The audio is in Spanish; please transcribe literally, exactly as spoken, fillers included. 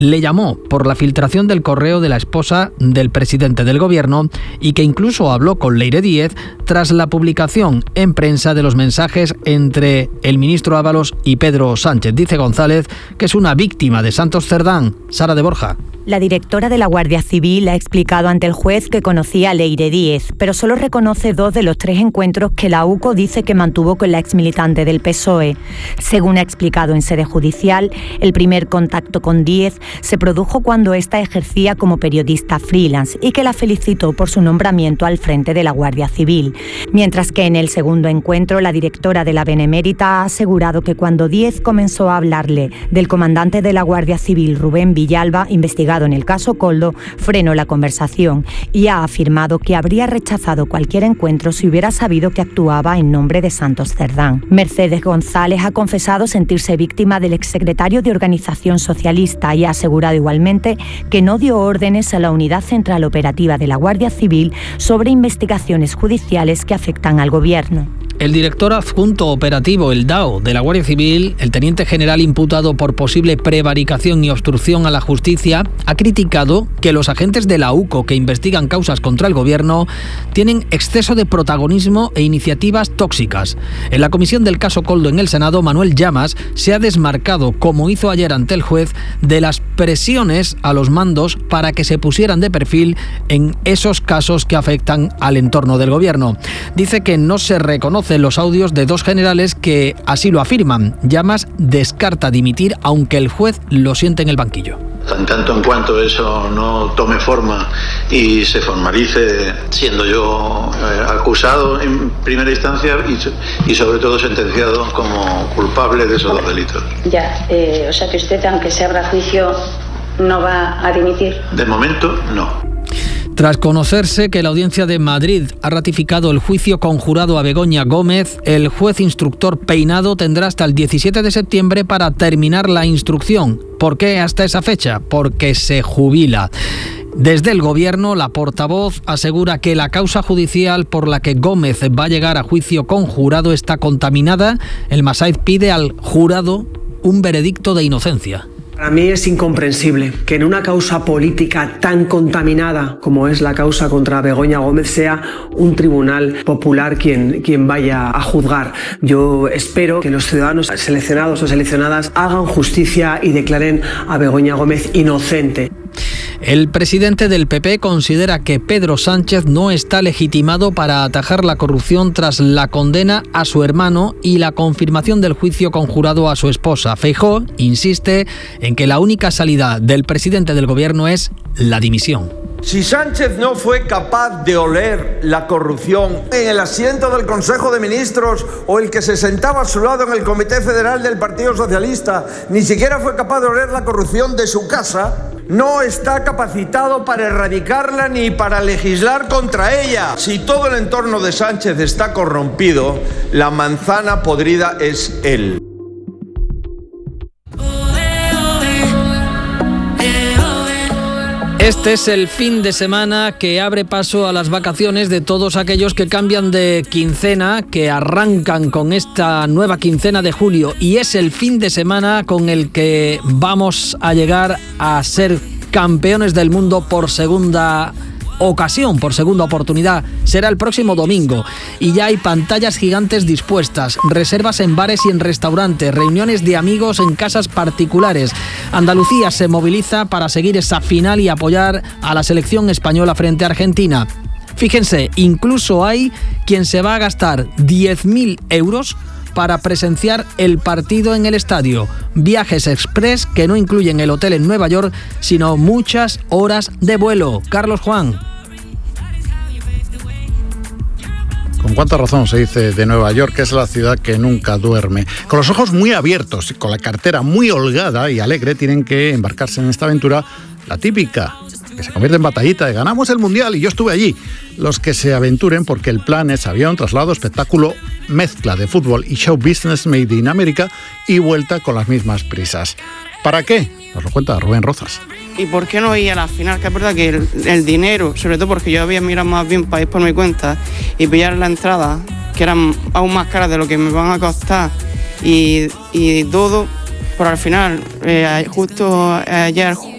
le llamó por la filtración del correo de la esposa del presidente del gobierno y que incluso habló con Leire Díez tras la publicación en prensa de los mensajes entre el ministro Ábalos y Pedro Sánchez. Dice González que es una víctima de Santos Cerdán. Sara de Borja. La directora de la Guardia Civil ha explicado ante el juez que conocía a Leire Díez, pero solo reconoce dos de los tres encuentros que la U C O dice que mantuvo con la exmilitante del P S O E. Según ha explicado en sede judicial, el primer contacto con Díez se produjo cuando ésta ejercía como periodista freelance y que la felicitó por su nombramiento al frente de la Guardia Civil. Mientras que en el segundo encuentro, la directora de la Benemérita ha asegurado que cuando Díez comenzó a hablarle del comandante de la Guardia Civil, Rubén Villalba, investigado en el caso Koldo, frenó la conversación y ha afirmado que habría rechazado cualquier encuentro si hubiera sabido que actuaba en nombre de Santos Cerdán. Mercedes González ha confesado sentirse víctima del exsecretario de Organización Socialista y ha asegurado igualmente que no dio órdenes a la Unidad Central Operativa de la Guardia Civil sobre investigaciones judiciales que afectan al gobierno. El director adjunto operativo, el D A O, de la Guardia Civil, el teniente general imputado por posible prevaricación y obstrucción a la justicia, ha criticado que los agentes de la U C O que investigan causas contra el gobierno tienen exceso de protagonismo e iniciativas tóxicas. En la comisión del caso Koldo en el Senado, Manuel Llamas se ha desmarcado, como hizo ayer ante el juez, de las presiones a los mandos para que se pusieran de perfil en esos casos que afectan al entorno del gobierno. Dice que no se reconoce los audios de dos generales que así lo afirman. Llamas descarta dimitir aunque el juez lo siente en el banquillo. En tanto en cuanto eso no tome forma y se formalice siendo yo eh, acusado en primera instancia y, y sobre todo sentenciado como culpable de esos dos delitos. Ya, eh, o sea que usted, aunque se abra juicio, no va a dimitir. De momento, no. Tras conocerse que la Audiencia de Madrid ha ratificado el juicio conjurado a Begoña Gómez, el juez instructor Peinado tendrá hasta el diecisiete de septiembre para terminar la instrucción. ¿Por qué hasta esa fecha? Porque se jubila. Desde el Gobierno, la portavoz asegura que la causa judicial por la que Gómez va a llegar a juicio conjurado está contaminada. El Massaid pide al jurado un veredicto de inocencia. Para mí es incomprensible que en una causa política tan contaminada como es la causa contra Begoña Gómez sea un tribunal popular quien, quien vaya a juzgar. Yo espero que los ciudadanos seleccionados o seleccionadas hagan justicia y declaren a Begoña Gómez inocente. El presidente del P P considera que Pedro Sánchez no está legitimado para atajar la corrupción tras la condena a su hermano y la confirmación del juicio conjurado a su esposa. Feijóo insiste en que la única salida del presidente del gobierno es la dimisión. Si Sánchez no fue capaz de oler la corrupción en el asiento del Consejo de Ministros o el que se sentaba a su lado en el Comité Federal del Partido Socialista, ni siquiera fue capaz de oler la corrupción de su casa, no está capacitado para erradicarla ni para legislar contra ella. Si todo el entorno de Sánchez está corrompido, la manzana podrida es él. Este es el fin de semana que abre paso a las vacaciones de todos aquellos que cambian de quincena, que arrancan con esta nueva quincena de julio, y es el fin de semana con el que vamos a llegar a ser campeones del mundo por segunda ocasión, por segunda oportunidad. Será el próximo domingo y ya hay pantallas gigantes dispuestas, reservas en bares y en restaurantes, reuniones de amigos en casas particulares. Andalucía se moviliza para seguir esa final y apoyar a la selección española frente a Argentina. Fíjense, incluso hay quien se va a gastar diez mil euros para presenciar el partido en el estadio. Viajes express que no incluyen el hotel en Nueva York, sino muchas horas de vuelo. Carlos Juan. Con cuánta razón se dice de Nueva York que es la ciudad que nunca duerme. Con los ojos muy abiertos y con la cartera muy holgada y alegre tienen que embarcarse en esta aventura, la típica, que se convierte en batallita de ganamos el Mundial y yo estuve allí. Los que se aventuren porque el plan es avión, traslado, espectáculo, mezcla de fútbol y show business made in America y vuelta con las mismas prisas. ¿Para qué? Nos lo cuenta Rubén Rozas. ¿Y por qué no ir a la final? Que es verdad que el, el dinero, sobre todo porque yo había mirado más bien para ir por mi cuenta y pillar la entrada, que eran aún más caras de lo que me van a costar y, y todo, pero al final, eh, justo ayer